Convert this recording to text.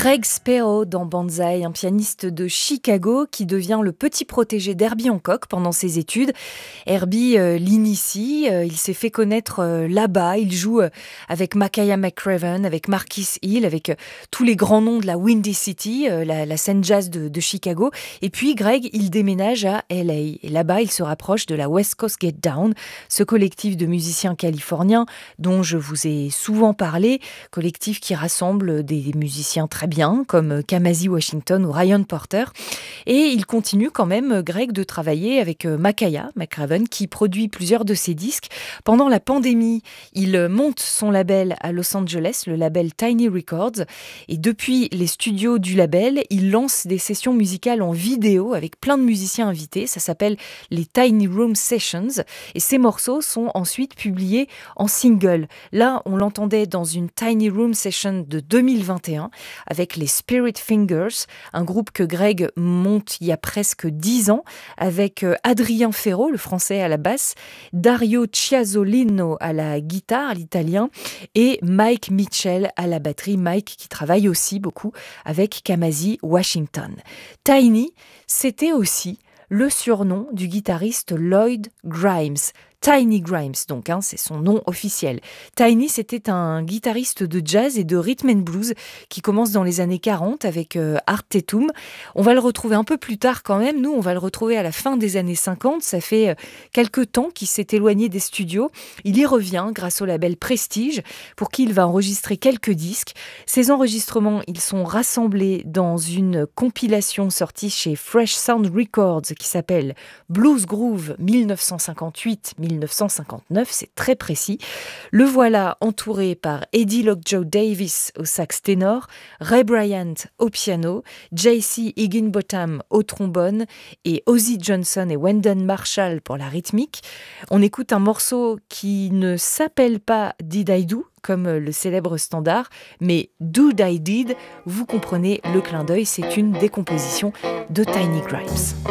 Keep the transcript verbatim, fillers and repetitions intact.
Greg Sparrow dans Banzai, un pianiste de Chicago qui devient le petit protégé d'Herbie Hancock pendant ses études. Herbie euh, l'initie, euh, il s'est fait connaître euh, là-bas, il joue euh, avec Makaya McCraven, avec Marquis Hill, avec euh, tous les grands noms de la Windy City, euh, la, la scène jazz de, de Chicago. Et puis Greg, il déménage à L A. Et là-bas, il se rapproche de la West Coast Get Down, ce collectif de musiciens californiens dont je vous ai souvent parlé, collectif qui rassemble des musiciens très bien, comme Kamasi Washington ou Ryan Porter. Et il continue quand même, Greg, de travailler avec Makaya McCraven, qui produit plusieurs de ses disques. Pendant la pandémie, il monte son label à Los Angeles, le label Tiny Records. Et depuis les studios du label, il lance des sessions musicales en vidéo avec plein de musiciens invités. Ça s'appelle les Tiny Room Sessions. Et ces morceaux sont ensuite publiés en single. Là, on l'entendait dans une Tiny Room Session de deux mille vingt et un avec les Spirit Fingers, un groupe que Greg monte il y a presque dix ans, avec Adrien Ferro, le français à la basse, Dario Chiasolino à la guitare, l'italien, et Mike Mitchell à la batterie. Mike qui travaille aussi beaucoup avec Kamasi Washington. Tiny, c'était aussi le surnom du guitariste Lloyd Grimes. Tiny Grimes, donc, hein, c'est son nom officiel. Tiny, c'était un guitariste de jazz et de rhythm and blues qui commence dans les années quarante avec euh, Art Tatum. On va le retrouver un peu plus tard quand même. Nous, on va le retrouver à la fin des années cinquante. Ça fait euh, quelques temps qu'il s'est éloigné des studios. Il y revient grâce au label Prestige pour qui il va enregistrer quelques disques. Ces enregistrements, ils sont rassemblés dans une compilation sortie chez Fresh Sound Records qui s'appelle Blues Groove dix-neuf cent cinquante-huit dix-neuf cent cinquante-neuf, c'est très précis. Le voilà entouré par Eddie Lockjaw Davis au sax ténor, Ray Bryant au piano, J C Higginbotham au trombone et Ozzie Johnson et Wendell Marshall pour la rythmique. On écoute un morceau qui ne s'appelle pas Did I Do, comme le célèbre standard, mais Do I Did, vous comprenez le clin d'œil, c'est une décomposition de Tiny Grimes.